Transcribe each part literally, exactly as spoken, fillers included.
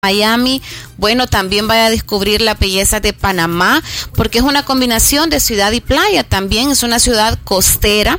Miami, bueno, también vaya a descubrir la belleza de Panamá, porque es una combinación de ciudad y playa, también es una ciudad costera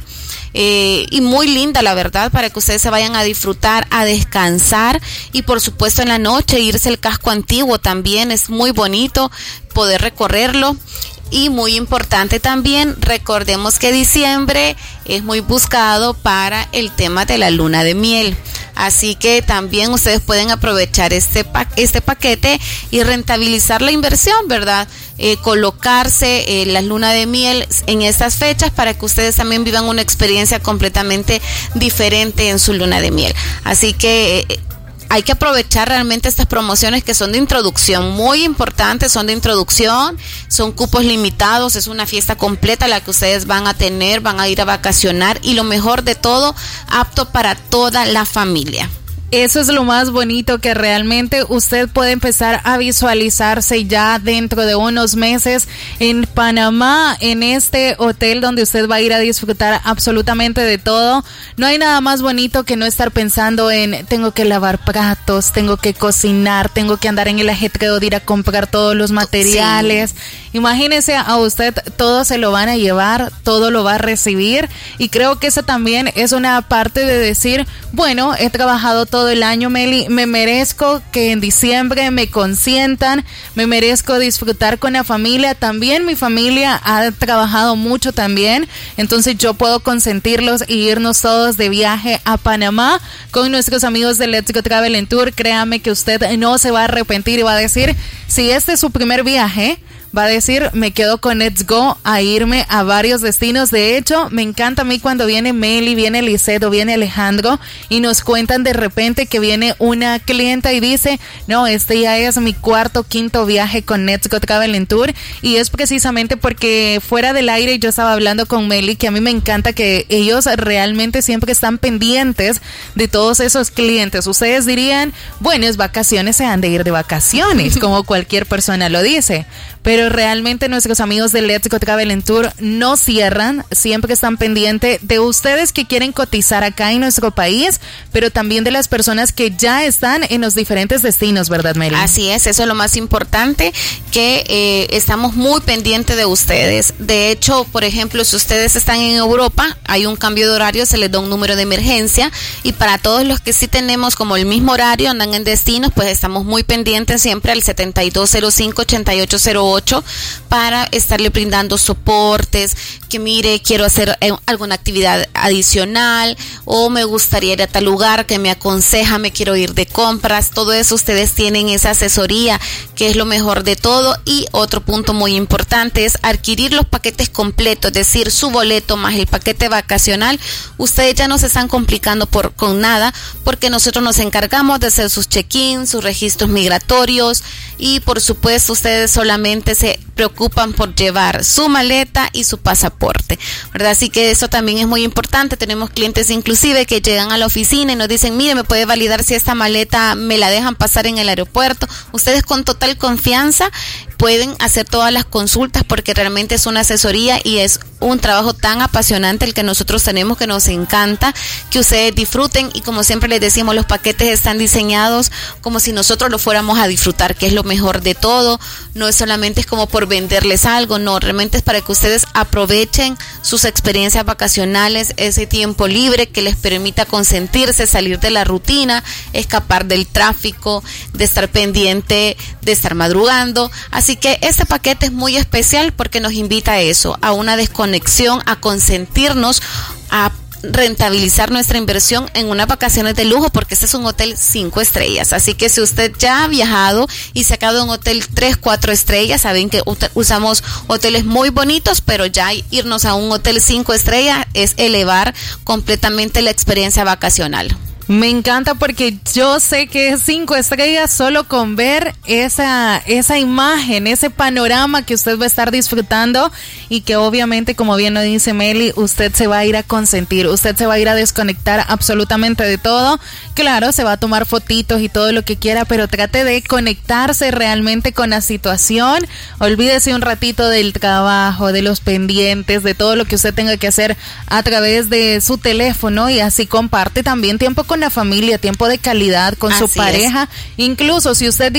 eh, y muy linda, la verdad, para que ustedes se vayan a disfrutar, a descansar y por supuesto en la noche irse al casco antiguo también, es muy bonito poder recorrerlo. Y muy importante también, recordemos que diciembre es muy buscado para el tema de la luna de miel. Así que también ustedes pueden aprovechar este, pa- este paquete y rentabilizar la inversión, ¿verdad? Eh, colocarse eh, la luna de miel en estas fechas para que ustedes también vivan una experiencia completamente diferente en su luna de miel. Así que Eh, hay que aprovechar realmente estas promociones que son de introducción, muy importantes, son de introducción, son cupos limitados, es una fiesta completa la que ustedes van a tener, van a ir a vacacionar y lo mejor de todo, apto para toda la familia. Eso es lo más bonito, que realmente usted puede empezar a visualizarse ya dentro de unos meses en Panamá, en este hotel donde usted va a ir a disfrutar absolutamente de todo. No hay nada más bonito que no estar pensando en tengo que lavar platos, tengo que cocinar, tengo que andar en el ajetreo de ir a comprar todos los materiales. Sí. Imagínese a usted, todo se lo van a llevar, todo lo va a recibir, y creo que eso también es una parte de decir, bueno, he trabajado todo el año, Meli, me merezco que en diciembre me consientan, me merezco disfrutar con la familia, también mi familia ha trabajado mucho también, entonces yo puedo consentirlos y irnos todos de viaje a Panamá con nuestros amigos de Let's Go Travel and Tour. Créame que usted no se va a arrepentir y va a decir, si este es su primer viaje, va a decir, me quedo con Let's Go a irme a varios destinos. De hecho, me encanta a mí cuando viene Meli, viene Licedo, viene Alejandro y nos cuentan de repente que viene una clienta y dice, no, este ya es mi cuarto, quinto viaje con Let's Go Travel and Tour, y es precisamente porque fuera del aire yo estaba hablando con Meli que a mí me encanta que ellos realmente siempre están pendientes de todos esos clientes. Ustedes dirían, bueno, es vacaciones, se han de ir de vacaciones, como cualquier persona lo dice, pero realmente nuestros amigos de Let's Go Travel and Tour no cierran, siempre están pendientes de ustedes que quieren cotizar acá en nuestro país, pero también de las personas que ya están en los diferentes destinos, ¿verdad, Mary? Así es, eso es lo más importante, que eh, estamos muy pendientes de ustedes. De hecho, por ejemplo, si ustedes están en Europa, hay un cambio de horario, se les da un número de emergencia, y para todos los que sí tenemos como el mismo horario, andan en destinos, pues estamos muy pendientes siempre al setenta y dos cero cinco, ochenta y ocho cero ocho para estarle brindando soportes, que mire, quiero hacer eh, alguna actividad adicional o me gustaría ir a tal lugar, que me aconseja, me quiero ir de compras. Todo eso ustedes tienen esa asesoría, que es lo mejor de todo. Y otro punto muy importante es adquirir los paquetes completos, es decir, su boleto más el paquete vacacional. Ustedes ya no se están complicando por con nada, porque nosotros nos encargamos de hacer sus check-in, sus registros migratorios, y por supuesto ustedes solamente se preocupan por llevar su maleta y su pasaporte, ¿verdad? Así que eso también es muy importante. Tenemos clientes inclusive que llegan a la oficina y nos dicen, mire, ¿me puede validar si esta maleta me la dejan pasar en el aeropuerto? Ustedes con total confianza pueden hacer todas las consultas, porque realmente es una asesoría y es un trabajo tan apasionante el que nosotros tenemos, que nos encanta que ustedes disfruten. Y como siempre les decimos, los paquetes están diseñados como si nosotros lo fuéramos a disfrutar, que es lo mejor de todo. No es solamente es como por venderles algo, no, realmente es para que ustedes aprovechen sus experiencias vacacionales, ese tiempo libre que les permita consentirse, salir de la rutina, escapar del tráfico, de estar pendiente, de estar madrugando. Así que este paquete es muy especial porque nos invita a eso, a una desconexión, a consentirnos, a rentabilizar nuestra inversión en unas vacaciones de lujo, porque este es un hotel cinco estrellas. Así que si usted ya ha viajado y se ha quedado en un hotel tres, cuatro estrellas, saben que usamos hoteles muy bonitos, pero ya irnos a un hotel cinco estrellas es elevar completamente la experiencia vacacional. Me encanta, porque yo sé que es cinco estrellas solo con ver esa, esa imagen, ese panorama que usted va a estar disfrutando, y que obviamente, como bien lo dice Meli, usted se va a ir a consentir, usted se va a ir a desconectar absolutamente de todo. Claro, se va a tomar fotitos y todo lo que quiera, pero trate de conectarse realmente con la situación. Olvídese un ratito del trabajo, de los pendientes, de todo lo que usted tenga que hacer a través de su teléfono, y así comparte también tiempo con la familia, tiempo de calidad con Así su pareja. Es. Incluso si usted